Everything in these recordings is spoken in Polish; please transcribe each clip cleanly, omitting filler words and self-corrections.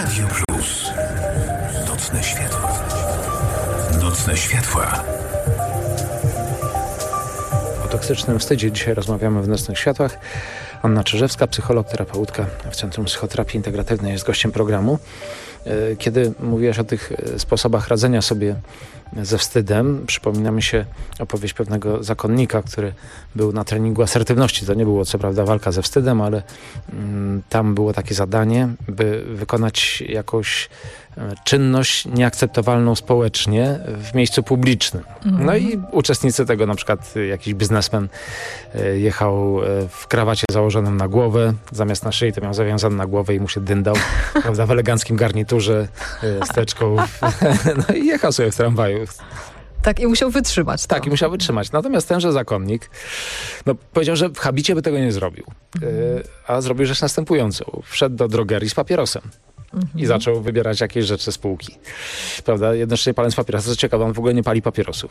Radio Plus. Nocne światła. Nocne światła. O toksycznym wstydzie dzisiaj rozmawiamy w Nocnych Światłach. Anna Czyżewska, psycholog, terapeutka w Centrum Psychoterapii Integratywnej, jest gościem programu. Kiedy mówiłaś o tych sposobach radzenia sobie ze wstydem, przypomina mi się opowieść pewnego zakonnika, który był na treningu asertywności. To nie było co prawda walka ze wstydem, ale tam było takie zadanie, by wykonać jakąś czynność nieakceptowalną społecznie w miejscu publicznym. No i uczestnicy tego, na przykład jakiś biznesmen jechał w krawacie założonym na głowę, zamiast na szyi to miał zawiązany na głowę i mu się dyndał, prawda, w eleganckim garniturze, z teczką. No i jechał sobie w tramwaju. Tak, i musiał wytrzymać to. Tak, i musiał wytrzymać. Natomiast tenże zakonnik powiedział, że w habicie by tego nie zrobił. A zrobił rzecz następującą. Wszedł do drogerii z papierosem. I zaczął wybierać jakieś rzeczy z półki. Prawda? Jednocześnie paląc papierosa. Co ciekawe, on w ogóle nie pali papierosów.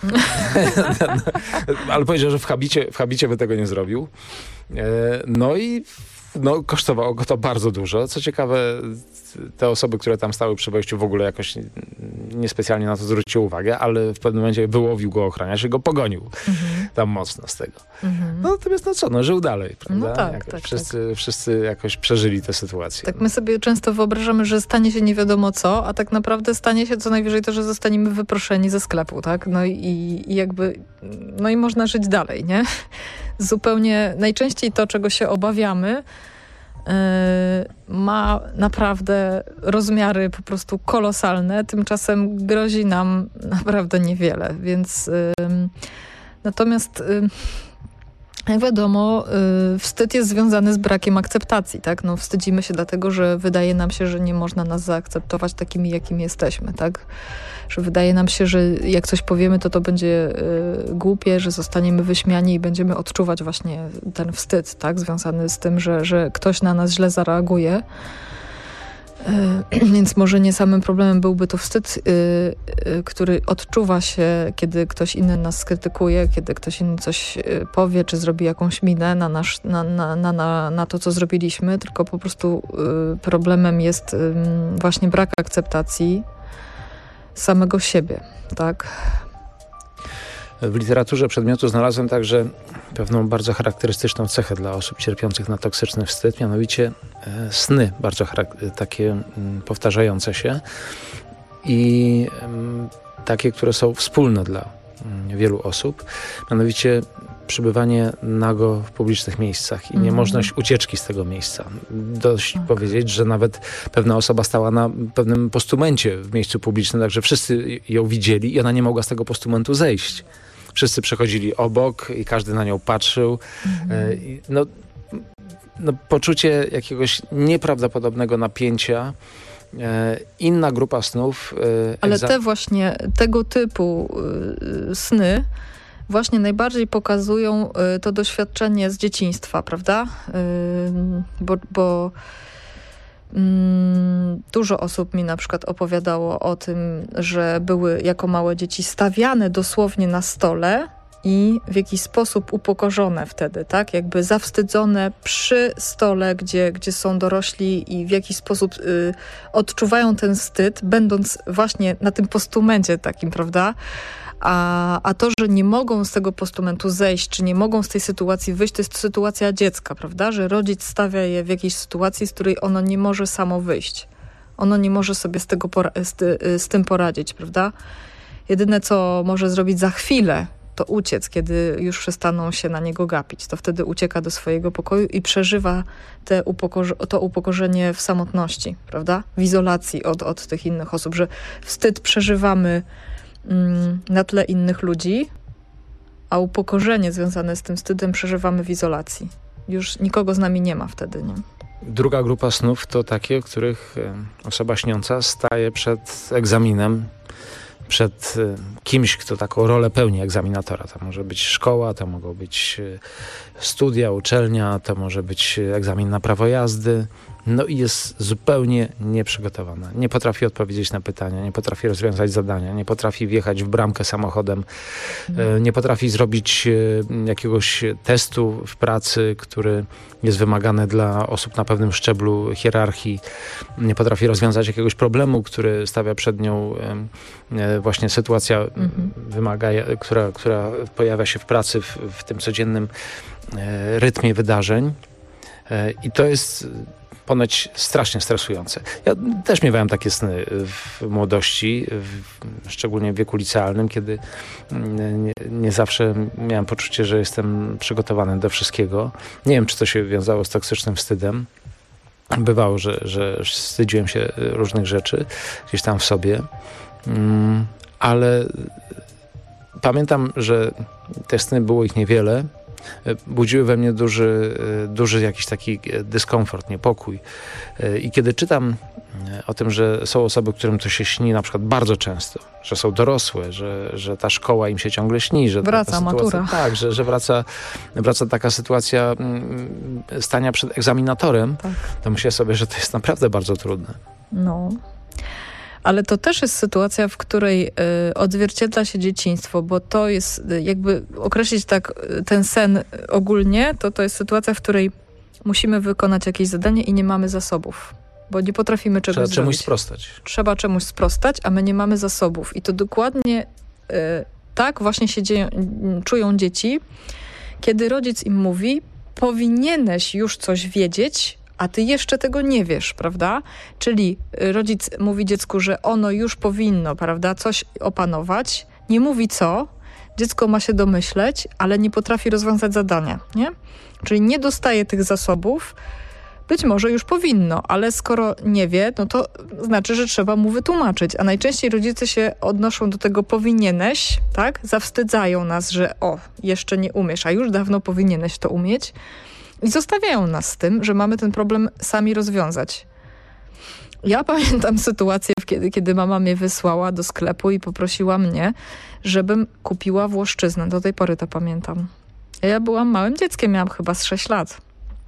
Ale powiedział, że w habicie by tego nie zrobił. No i kosztowało go to bardzo dużo. Co ciekawe, te osoby, które tam stały przy wejściu, w ogóle jakoś niespecjalnie na to zwróciły uwagę, ale w pewnym momencie wyłowił go ochroniarz i go pogonił tam mocno z tego. No natomiast żył dalej, prawda? No tak, wszyscy jakoś przeżyli tę sytuację. Tak, my sobie często wyobrażamy, że stanie się nie wiadomo co, a tak naprawdę stanie się co najwyżej to, że zostaniemy wyproszeni ze sklepu, tak? No i można żyć dalej, nie? Zupełnie najczęściej to, czego się obawiamy, ma naprawdę rozmiary po prostu kolosalne, tymczasem grozi nam naprawdę niewiele, więc natomiast jak wiadomo, wstyd jest związany z brakiem akceptacji, tak? No, wstydzimy się dlatego, że wydaje nam się, że nie można nas zaakceptować takimi, jakimi jesteśmy, tak? Że wydaje nam się, że jak coś powiemy, to będzie głupie, że zostaniemy wyśmiani i będziemy odczuwać właśnie ten wstyd, tak? Związany z tym, że ktoś na nas źle zareaguje. Więc może nie samym problemem byłby to wstyd, który odczuwa się, kiedy ktoś inny nas skrytykuje, kiedy ktoś inny coś powie, czy zrobi jakąś minę na to, co zrobiliśmy, tylko po prostu problemem jest właśnie brak akceptacji samego siebie, tak? W literaturze przedmiotu znalazłem także pewną bardzo charakterystyczną cechę dla osób cierpiących na toksyczny wstyd, mianowicie sny bardzo takie powtarzające się i takie, które są wspólne dla wielu osób, mianowicie przebywanie nago w publicznych miejscach i niemożność ucieczki z tego miejsca. Dość powiedzieć, że nawet pewna osoba stała na pewnym postumencie w miejscu publicznym, także wszyscy ją widzieli i ona nie mogła z tego postumentu zejść. Wszyscy przechodzili obok i każdy na nią patrzył. Poczucie jakiegoś nieprawdopodobnego napięcia. Inna grupa snów... Ale tego typu sny właśnie najbardziej pokazują to doświadczenie z dzieciństwa, prawda? Bo dużo osób mi na przykład opowiadało o tym, że były jako małe dzieci stawiane dosłownie na stole i w jakiś sposób upokorzone wtedy, tak? Jakby zawstydzone przy stole, gdzie są dorośli i w jakiś sposób odczuwają ten wstyd, będąc właśnie na tym postumencie takim, prawda? A to, że nie mogą z tego postumentu zejść, czy nie mogą z tej sytuacji wyjść, to jest sytuacja dziecka, prawda? Że rodzic stawia je w jakiejś sytuacji, z której ono nie może samo wyjść. Ono nie może sobie z tym poradzić, prawda? Jedyne, co może zrobić za chwilę, to uciec, kiedy już przestaną się na niego gapić. To wtedy ucieka do swojego pokoju i przeżywa to upokorzenie w samotności, prawda? W izolacji od tych innych osób, że wstyd przeżywamy na tle innych ludzi, a upokorzenie związane z tym wstydem przeżywamy w izolacji. Już nikogo z nami nie ma wtedy, nie? Druga grupa snów to takie, w których osoba śniąca staje przed egzaminem, przed kimś, kto taką rolę pełni egzaminatora. To może być szkoła, to mogą być studia, uczelnia, to może być egzamin na prawo jazdy. no i jest zupełnie nieprzygotowana. Nie potrafi odpowiedzieć na pytania, nie potrafi rozwiązać zadania, nie potrafi wjechać w bramkę samochodem, nie potrafi zrobić jakiegoś testu w pracy, który jest wymagany dla osób na pewnym szczeblu hierarchii, nie potrafi rozwiązać jakiegoś problemu, który stawia przed nią właśnie sytuacja, która pojawia się w pracy, w tym codziennym rytmie wydarzeń. I to jest ponoć strasznie stresujące. Ja też miewałem takie sny w młodości, szczególnie w wieku licealnym, kiedy nie zawsze miałem poczucie, że jestem przygotowany do wszystkiego. Nie wiem, czy to się wiązało z toksycznym wstydem. Bywało, że wstydziłem się różnych rzeczy gdzieś tam w sobie, ale pamiętam, że te sny, było ich niewiele, budziły we mnie duży jakiś taki dyskomfort, niepokój. I kiedy czytam o tym, że są osoby, którym to się śni na przykład bardzo często, że są dorosłe, że ta szkoła im się ciągle śni, że wraca matura. Tak, że wraca taka sytuacja stania przed egzaminatorem, tak. To myślę sobie, że to jest naprawdę bardzo trudne. No. Ale to też jest sytuacja, w której odzwierciedla się dzieciństwo, bo to jest, jakby określić tak ten sen ogólnie, to jest sytuacja, w której musimy wykonać jakieś zadanie i nie mamy zasobów, bo nie potrafimy czegoś zrobić. Trzeba czemuś sprostać. Trzeba czemuś sprostać, a my nie mamy zasobów. I to dokładnie tak właśnie czują dzieci, kiedy rodzic im mówi, powinieneś już coś wiedzieć, a ty jeszcze tego nie wiesz, prawda? Czyli rodzic mówi dziecku, że ono już powinno, prawda, coś opanować, nie mówi co, dziecko ma się domyśleć, ale nie potrafi rozwiązać zadania, nie? Czyli nie dostaje tych zasobów, być może już powinno, ale skoro nie wie, no to znaczy, że trzeba mu wytłumaczyć, a najczęściej rodzice się odnoszą do tego powinieneś, tak? Zawstydzają nas, że jeszcze nie umiesz, a już dawno powinieneś to umieć. I zostawiają nas z tym, że mamy ten problem sami rozwiązać. Ja pamiętam sytuację, kiedy mama mnie wysłała do sklepu i poprosiła mnie, żebym kupiła włoszczyznę. Do tej pory to pamiętam. Ja byłam małym dzieckiem, miałam chyba z 6 lat.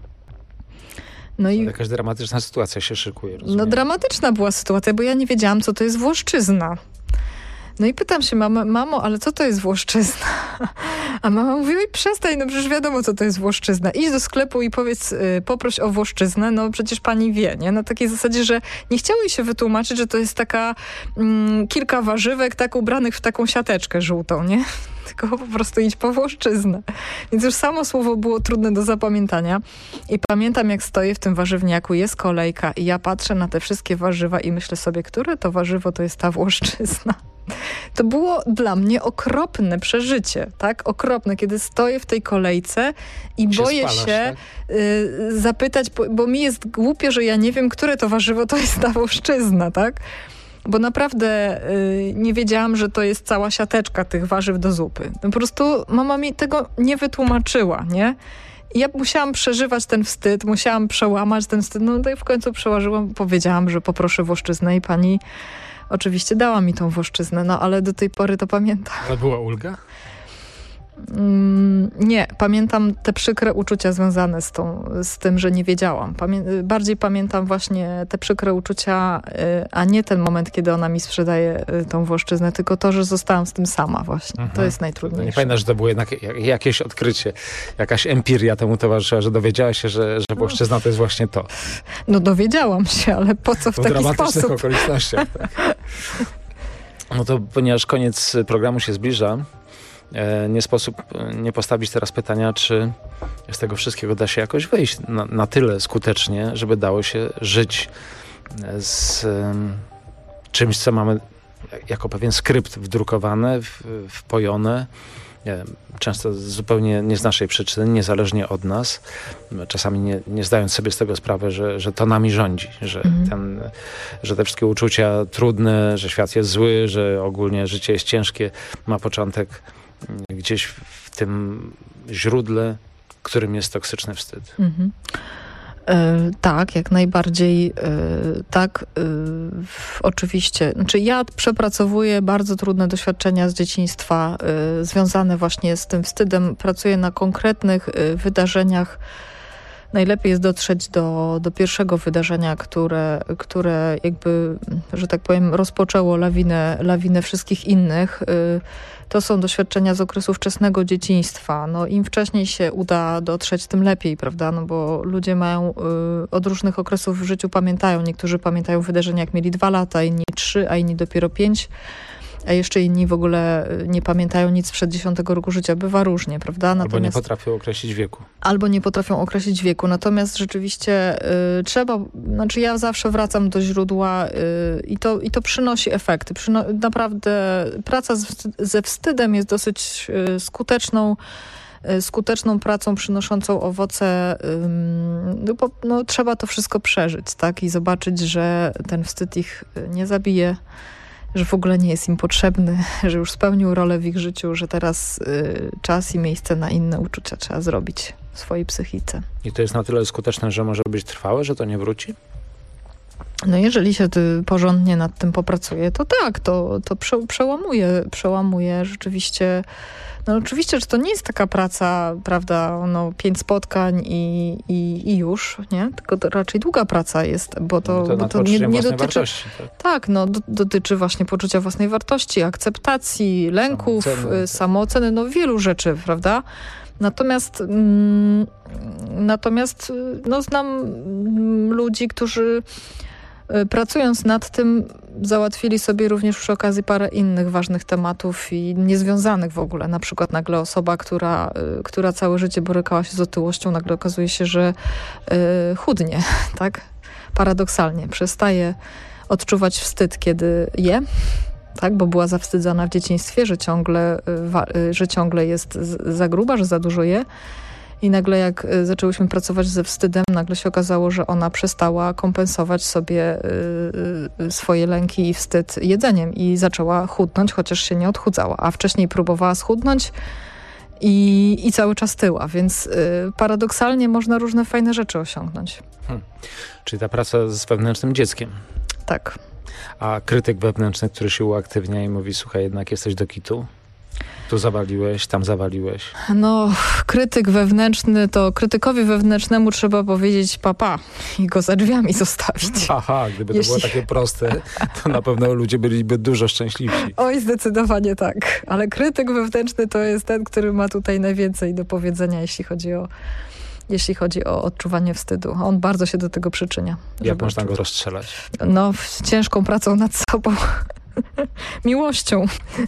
No i jakaś dramatyczna sytuacja się szykuje, rozumiem. No dramatyczna była sytuacja, bo ja nie wiedziałam, co to jest włoszczyzna. No i pytam się mamo, ale co to jest włoszczyzna? A mama mówi, oj przestań, no przecież wiadomo, co to jest włoszczyzna. Idź do sklepu i poproś o włoszczyznę, no przecież pani wie, nie? Na takiej zasadzie, że nie chciało jej się wytłumaczyć, że to jest taka kilka warzywek tak ubranych w taką siateczkę żółtą, nie? Tylko po prostu idź po włoszczyznę. Więc już samo słowo było trudne do zapamiętania. I pamiętam, jak stoję w tym warzywniaku, jest kolejka i ja patrzę na te wszystkie warzywa i myślę sobie, które to warzywo to jest ta włoszczyzna. To było dla mnie okropne przeżycie, tak? Okropne, kiedy stoję w tej kolejce i boję się zapytać, bo mi jest głupio, że ja nie wiem, które to warzywo to jest ta włoszczyzna, tak? Bo naprawdę nie wiedziałam, że to jest cała siateczka tych warzyw do zupy. No po prostu mama mi tego nie wytłumaczyła, nie? I ja musiałam przeżywać ten wstyd, musiałam przełamać ten wstyd. No to w końcu przełożyłam, powiedziałam, że poproszę włoszczyznę i pani oczywiście dała mi tą włoszczyznę, no ale do tej pory to pamiętam. Ale była ulga? Nie, pamiętam te przykre uczucia związane z tym, że nie wiedziałam. Bardziej pamiętam właśnie te przykre uczucia, a nie ten moment, kiedy ona mi sprzedaje tą włoszczyznę, tylko to, że zostałam z tym sama właśnie. To jest najtrudniejsze. Nie pamiętasz, że to było jednak jakieś odkrycie, jakaś empiria temu towarzyszyła, że dowiedziałaś się, że włoszczyzna to jest właśnie to. No dowiedziałam się, ale po co w taki sposób? W dramatycznych okolicznościach. Tak. No to ponieważ koniec programu się zbliża, nie sposób nie postawić teraz pytania, czy z tego wszystkiego da się jakoś wyjść na tyle skutecznie, żeby dało się żyć z czymś, co mamy jako pewien skrypt wdrukowane, wpojone, często zupełnie nie z naszej przyczyny, niezależnie od nas, czasami nie zdając sobie z tego sprawy, że to nami rządzi, że te wszystkie uczucia trudne, że świat jest zły, że ogólnie życie jest ciężkie, ma początek gdzieś w tym źródle, którym jest toksyczny wstyd. Tak, jak najbardziej tak. Oczywiście. Znaczy ja przepracowuję bardzo trudne doświadczenia z dzieciństwa związane właśnie z tym wstydem. Pracuję na konkretnych wydarzeniach najlepiej jest dotrzeć do pierwszego wydarzenia, które jakby, że tak powiem, rozpoczęło lawinę wszystkich innych. To są doświadczenia z okresu wczesnego dzieciństwa. No, im wcześniej się uda dotrzeć, tym lepiej, prawda? No bo ludzie mają od różnych okresów w życiu pamiętają. Niektórzy pamiętają wydarzenia, jak mieli 2 lata, inni 3, a inni dopiero 5. A jeszcze inni w ogóle nie pamiętają nic przed 10 roku życia. Bywa różnie, prawda? Albo nie potrafią określić wieku. Albo nie potrafią określić wieku. Natomiast rzeczywiście trzeba, znaczy ja zawsze wracam do źródła i to przynosi efekty. Naprawdę praca ze wstydem jest dosyć skuteczną pracą przynoszącą owoce. No, trzeba to wszystko przeżyć, tak? I zobaczyć, że ten wstyd ich nie zabije, że w ogóle nie jest im potrzebny, że już spełnił rolę w ich życiu, że teraz czas i miejsce na inne uczucia trzeba zrobić w swojej psychice. I to jest na tyle skuteczne, że może być trwałe, że to nie wróci? No jeżeli się porządnie nad tym popracuje, to tak, to przełamuje rzeczywiście. No oczywiście, że to nie jest taka praca, prawda, 5 spotkań i już, nie? Tylko to raczej długa praca jest, bo to nie dotyczy... Tak, dotyczy właśnie poczucia własnej wartości, akceptacji, lęków, samooceny, wielu rzeczy, prawda? Natomiast znam ludzi, którzy pracując nad tym załatwili sobie również przy okazji parę innych ważnych tematów i niezwiązanych w ogóle. Na przykład nagle osoba, która całe życie borykała się z otyłością, nagle okazuje się, że chudnie, tak? Paradoksalnie. Przestaje odczuwać wstyd, kiedy je, tak? Bo była zawstydzana w dzieciństwie, że ciągle jest za gruba, że za dużo je. I nagle jak zaczęłyśmy pracować ze wstydem, nagle się okazało, że ona przestała kompensować sobie swoje lęki i wstyd jedzeniem i zaczęła chudnąć, chociaż się nie odchudzała, a wcześniej próbowała schudnąć i cały czas tyła, więc paradoksalnie można różne fajne rzeczy osiągnąć. Czyli ta praca z wewnętrznym dzieckiem. Tak. A krytyk wewnętrzny, który się uaktywnia i mówi, słuchaj, jednak jesteś do kitu? Tu zawaliłeś, tam zawaliłeś. No, krytyk wewnętrzny, to krytykowi wewnętrznemu trzeba powiedzieć papa i go za drzwiami zostawić. Aha, gdyby to było takie proste, to na pewno ludzie byliby dużo szczęśliwsi. Oj, zdecydowanie tak. Ale krytyk wewnętrzny to jest ten, który ma tutaj najwięcej do powiedzenia, jeśli chodzi o odczuwanie wstydu. On bardzo się do tego przyczynia. Jak można go rozstrzelać? No, ciężką pracą nad sobą. Miłością.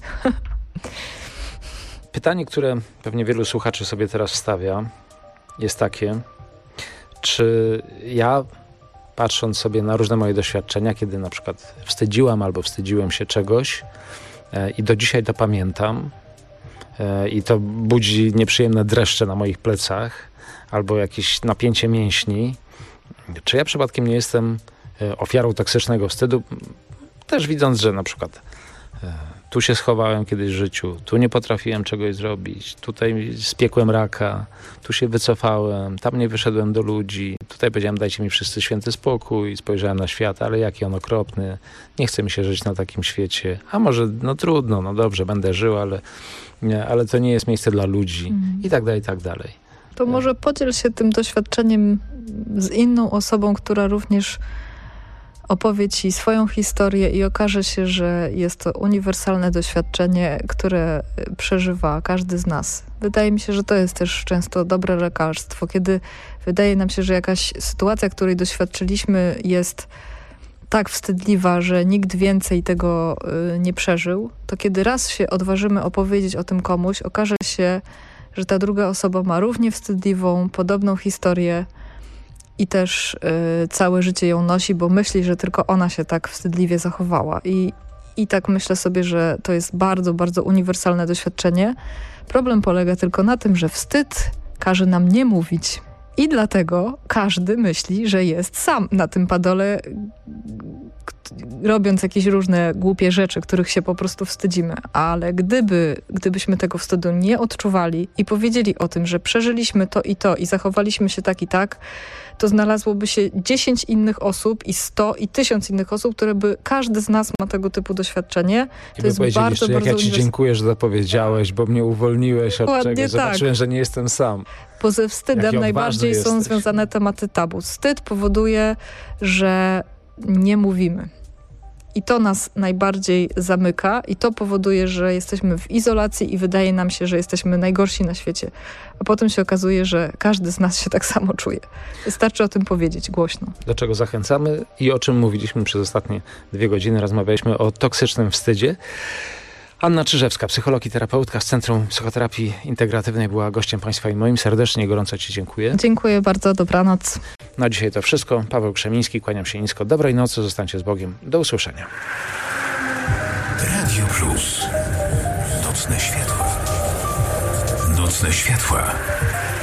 Pytanie, które pewnie wielu słuchaczy sobie teraz stawia, jest takie, czy ja, patrząc sobie na różne moje doświadczenia, kiedy na przykład wstydziłam albo wstydziłem się czegoś i do dzisiaj to pamiętam i to budzi nieprzyjemne dreszcze na moich plecach albo jakieś napięcie mięśni, czy ja przypadkiem nie jestem ofiarą toksycznego wstydu, też widząc, że na przykład tu się schowałem kiedyś w życiu, tu nie potrafiłem czegoś zrobić, tutaj spiekłem raka, tu się wycofałem, tam nie wyszedłem do ludzi, tutaj powiedziałem, dajcie mi wszyscy święty spokój, spojrzałem na świat, ale jaki on okropny, nie chce mi się żyć na takim świecie, a może trudno, dobrze, będę żył, ale to nie jest miejsce dla ludzi i tak dalej, i tak dalej. To może podziel się tym doświadczeniem z inną osobą, która również opowie ci swoją historię i okaże się, że jest to uniwersalne doświadczenie, które przeżywa każdy z nas. Wydaje mi się, że to jest też często dobre lekarstwo, kiedy wydaje nam się, że jakaś sytuacja, której doświadczyliśmy, jest tak wstydliwa, że nikt więcej tego nie przeżył, to kiedy raz się odważymy opowiedzieć o tym komuś, okaże się, że ta druga osoba ma równie wstydliwą, podobną historię i też całe życie ją nosi, bo myśli, że tylko ona się tak wstydliwie zachowała. I tak myślę sobie, że to jest bardzo, bardzo uniwersalne doświadczenie. Problem polega tylko na tym, że wstyd każe nam nie mówić. I dlatego każdy myśli, że jest sam na tym padole, robiąc jakieś różne głupie rzeczy, których się po prostu wstydzimy. Ale gdybyśmy tego wstydu nie odczuwali i powiedzieli o tym, że przeżyliśmy to i zachowaliśmy się tak i tak, to znalazłoby się 10 innych osób i 100 i 1000 innych osób, każdy z nas ma tego typu doświadczenie. To jest bardzo, jak ja ci dziękuję, że to powiedziałeś, bo mnie uwolniłeś od czegoś. Zobaczyłem, że nie jestem sam. Bo ze wstydem najbardziej są związane tematy tabu. Wstyd powoduje, że nie mówimy. I to nas najbardziej zamyka i to powoduje, że jesteśmy w izolacji i wydaje nam się, że jesteśmy najgorsi na świecie. A potem się okazuje, że każdy z nas się tak samo czuje. Wystarczy o tym powiedzieć głośno. Do czego zachęcamy i o czym mówiliśmy przez ostatnie 2 godziny. Rozmawialiśmy o toksycznym wstydzie. Anna Czyżewska, psycholog i terapeutka z Centrum Psychoterapii Integratywnej, była gościem Państwa i moim. Serdecznie i gorąco Ci dziękuję. Dziękuję bardzo, dobranoc. Na dzisiaj to wszystko. Paweł Krzemiński, kłaniam się nisko. Dobrej nocy, zostańcie z Bogiem. Do usłyszenia. Radio Plus. Nocne światła. Nocne światła.